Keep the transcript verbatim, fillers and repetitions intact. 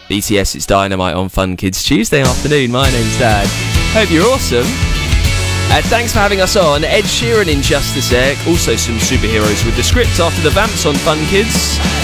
B T S, it's Dynamite on Fun Kids Tuesday afternoon. My name's Dad. Hope you're awesome. Uh, thanks for having us on. Ed Sheeran in just a sec. Also some superheroes with the script after the Vamps on Fun Kids.